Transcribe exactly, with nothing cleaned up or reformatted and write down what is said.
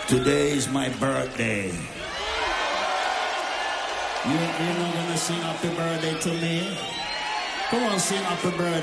Today is my birthday. You, you're not gonna sing happy birthday to me? Come on, sing happy birthday.